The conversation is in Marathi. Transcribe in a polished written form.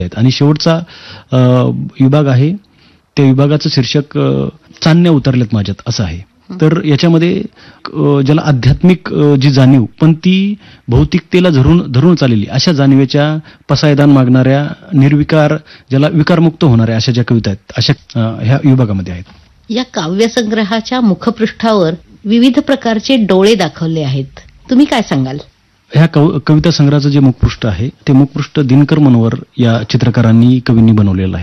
आहेत. आणि शेवटचा विभाग आहे, त्या विभागाचं शीर्षक चांदण्या उतरल्यात माझ्यात असं आहे. तर याच्यामध्ये ज्याला आध्यात्मिक जी जाणीव पण ती भौतिकतेला धरून चाललेली अशा जाणीवेच्या पसायदान मागणाऱ्या निर्विकार, ज्याला विकारमुक्त होणाऱ्या अशा ज्या कविता आहेत, अशा ह्या विभागामध्ये आहेत. या काव्यसंग्रहाच्या मुखपृष्ठावर विविध प्रकारचे डोळे दाखवले आहेत. तुम्ही काय सांगाल? ह्या कविता संग्रहाचं जे मुखपृष्ठ आहे ते मुखपृष्ठ दिनकर मनोहर या चित्रकारांनी, कवींनी बनवलेलं आहे.